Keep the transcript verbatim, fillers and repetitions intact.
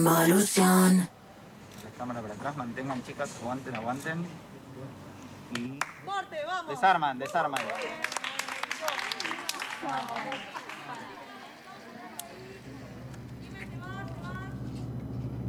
Evolución. La cámara para atrás, mantengan chicas, aguanten, aguanten. Y ¡Corte, vamos! desarman, desarman.